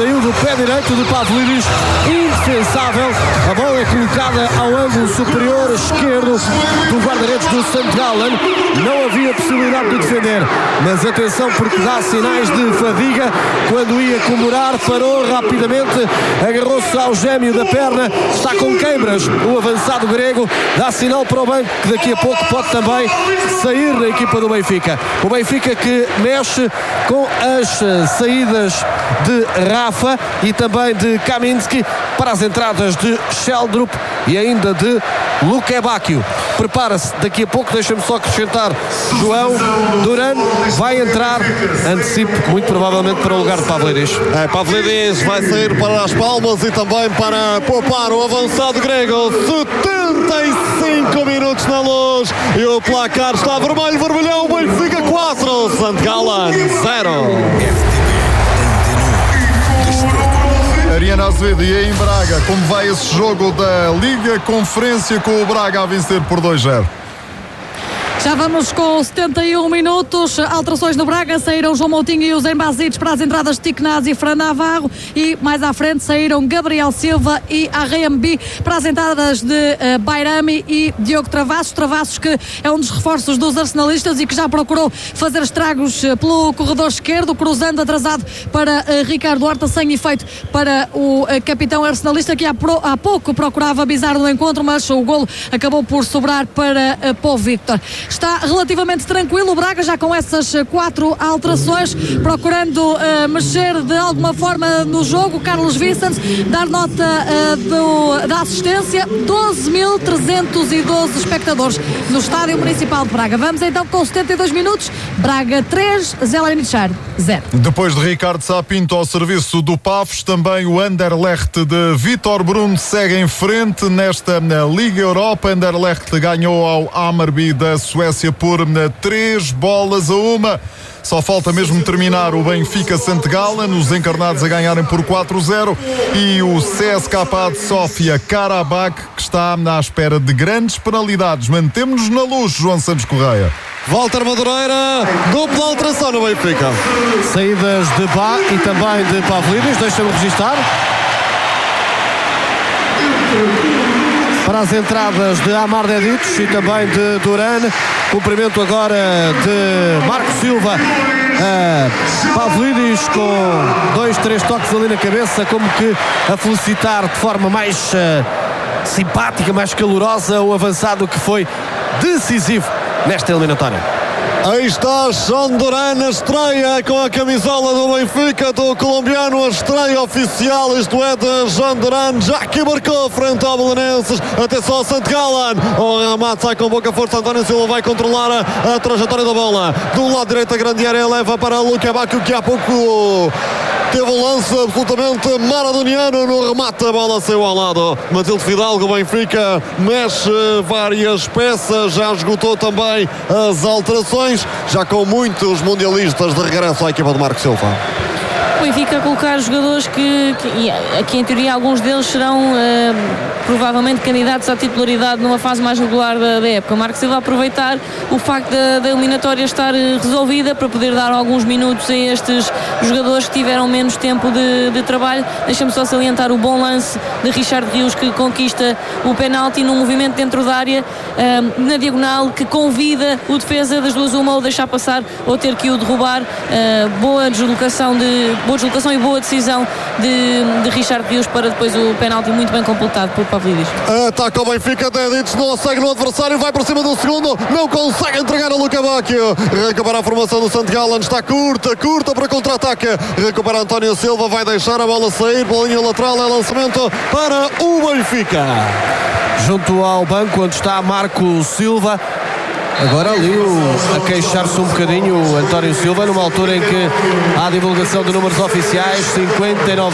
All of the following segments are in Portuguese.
saiu do pé direito de Pavlidis, indefensável. A bola é colocada ao ângulo superior esquerdo do guarda-redes do St. Gallen. Não havia possibilidade de defender, mas atenção, porque dá sinais de fadiga. Quando ia comemorar, parou rapidamente, agarrou-se ao gêmeo da perna. Está com queimbras o avançado grego, dá sinal para o banco que daqui a pouco pode também sair da equipa do Benfica. O Benfica que mexe com as saídas de Rafa e também de Kaminski para as entradas de Sheldrup e ainda de Luque Bacchio. Prepara-se daqui a pouco, deixa-me só acrescentar, João Duran vai entrar, antecipo muito provavelmente para o lugar de Pavlidis. Pavlidis vai sair para as palmas e também para poupar o avançado grego. 75 minutos na Luz e o placar está vermelho, vermelhão. Benfica 4, St. Gallen 0. Ariana Azevedo, e aí em Braga, como vai esse jogo da Liga Conferência com o Braga a vencer por 2-0? Já vamos com 71 minutos. Alterações no Braga. Saíram João Moutinho e os Embazites para as entradas de Tiknaz e Fran Navarro. E mais à frente saíram Gabriel Silva e Arrembi para as entradas de Bairami e Diogo Travassos. Travassos que é um dos reforços dos arsenalistas e que já procurou fazer estragos pelo corredor esquerdo, cruzando atrasado para Ricardo Horta, sem efeito para o capitão arsenalista, que há pouco procurava bizar no encontro, mas o golo acabou por sobrar para Pó Victor. Está relativamente tranquilo o Braga, já com essas 4 alterações, procurando mexer de alguma forma no jogo. Carlos Vicens, dar nota da assistência, 12.312 espectadores no Estádio Municipal de Braga. Vamos então com 72 minutos, Braga 3, Zelenichar 0. Depois de Ricardo Sapinto ao serviço do Pafos, também o Anderlecht de Vítor Bruno segue em frente nesta Liga Europa. Anderlecht ganhou ao Hammarby da Suécia por 3-1. Só falta mesmo terminar o Benfica St. Gallen, os encarnados a ganharem por 4-0, e o CSKA de Sofia Karabakh, que está à espera de grandes penalidades. Mantemos-nos na Luz, João Santos Correia. Walter Madureira, dupla alteração no Benfica. Saídas de Bá e também de Pavlidis, deixa-me registar. Para as entradas de Amar Deditos e também de Duran. Cumprimento agora de Marco Silva Pavlidis, com 2-3 toques ali na cabeça, como que a felicitar de forma mais simpática, mais calorosa o avançado que foi decisivo nesta eliminatória. Aí está João Duran, a estreia com a camisola do Benfica, do colombiano, a estreia oficial, isto é, de João Duran, já que marcou frente ao Belenenses. Atenção ao St. Gallen, o remate sai com pouca força, António Silva vai controlar a trajetória da bola. Do lado direito a grande área, leva para Luque Bacchio, que há pouco teve um lance absolutamente maradoniano no remate, a bola saiu ao lado. Matilde Fidalgo, o Benfica mexe várias peças, já esgotou também as alterações, já com muitos mundialistas de regresso à equipa de Marco Silva. O Benfica colocar jogadores que aqui em teoria alguns deles serão provavelmente candidatos à titularidade numa fase mais regular da época. O Marco Silva aproveitar o facto da eliminatória estar resolvida para poder dar alguns minutos a estes jogadores que tiveram menos tempo de trabalho. Deixa-me só salientar o bom lance de Richard Rios, que conquista o penalti num movimento dentro da área, na diagonal, que convida o defesa das duas uma, ou deixar passar ou ter que o derrubar. Boa deslocação e boa decisão de Richard Rios para depois o penalti muito bem completado por Pavlidis. Ataca o Benfica, Deditos não segue no adversário, vai para cima do segundo, não consegue entregar a Luque Bacchio. Recupera a formação do St. Gallen, está curta para contra-ataque. Recupera António Silva, vai deixar a bola sair pela linha lateral, é lançamento para o Benfica. Junto ao banco onde está Marco Silva. Agora ali a queixar-se um bocadinho o António Silva, numa altura em que há a divulgação de números oficiais,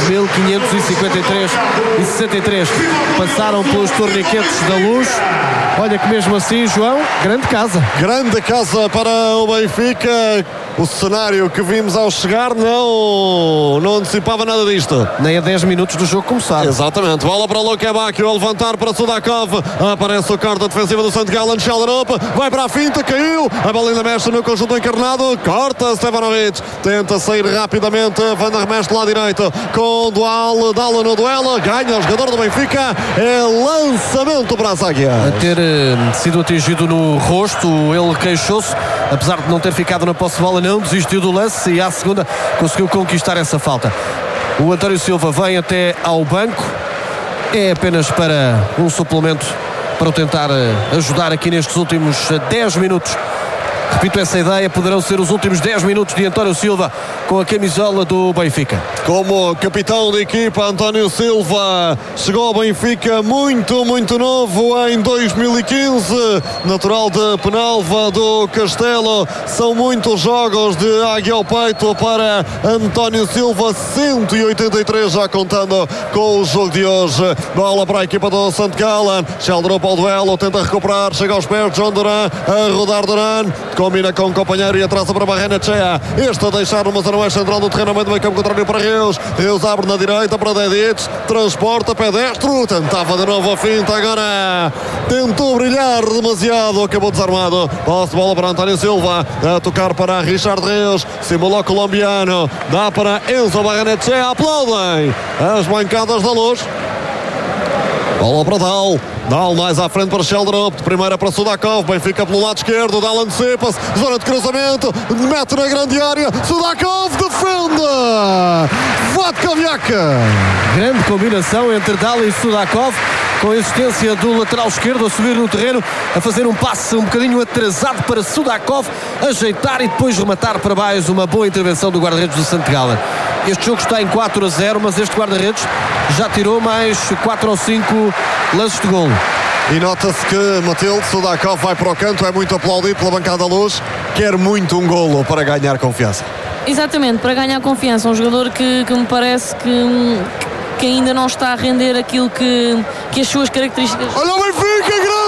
59.553 e 63 passaram pelos torniquetes da Luz. Olha que mesmo assim, João, grande casa. Grande casa para o Benfica. O cenário que vimos ao chegar não antecipava nada disto. Nem a 10 minutos do jogo começar. Exatamente. Bola para Luka Bacchio a levantar para Sudakov. Aparece o corte defensiva do St. Gallen. Sheldrup vai para a finta, caiu. A bola ainda mexe no conjunto encarnado. Corta Stefanovic. Tenta sair rapidamente. Van der Mesch lá direito com o Dual. Dala no duelo. Ganha o jogador do Benfica. É lançamento para a zaga. A ter sido atingido no rosto, ele queixou-se. Apesar de não ter ficado na posse de bola, não desistiu do lance e à segunda conseguiu conquistar essa falta. O António Silva vem até ao banco. É apenas para um suplemento para o tentar ajudar aqui nestes últimos 10 minutos. Repito essa ideia, poderão ser os últimos 10 minutos de António Silva com a camisola do Benfica. Como capitão de equipa, António Silva chegou ao Benfica muito novo em 2015, natural de Penalva do Castelo. São muitos jogos de águia ao peito para António Silva, 183 já contando com o jogo de hoje. Bola para a equipa do St. Gallen. Sheldrup ao duelo, tenta recuperar, chega aos pés de John Duran, a rodar Duran, combina com o companheiro e atrasa para Barrenechea. Este a deixar uma zona mais central do terreno, meio do meio campo contrário para Reus. Reus abre na direita para Dedic, transporta pedestro, tentava de novo a finta, agora tentou brilhar demasiado, acabou desarmado. Posse de bola para António Silva, a tocar para Richard Reus, simulou colombiano, dá para Enzo Barrenechea, aplaudem as bancadas da Luz. Bola para Dal mais à frente para Sheldrup, de primeira para Sudakov, Benfica pelo lado esquerdo, Dal antecipa-se, zona de cruzamento, mete na grande área, Sudakov defende, Vatkoviak. Grande combinação entre Dal e Sudakov, com a existência do lateral esquerdo a subir no terreno, a fazer um passe um bocadinho atrasado para Sudakov, ajeitar e depois rematar para baixo. Uma boa intervenção do guarda-redes do St. Gallen. Este jogo está em 4-0, mas este guarda-redes já tirou mais 4 ou 5 lances de golo. E nota-se que Matilde Sudakov vai para o canto, é muito aplaudido pela bancada da Luz, quer muito um golo para ganhar confiança. Exatamente, para ganhar confiança. Um jogador que me parece que ainda não está a render aquilo que as suas características. Olha o Benfica,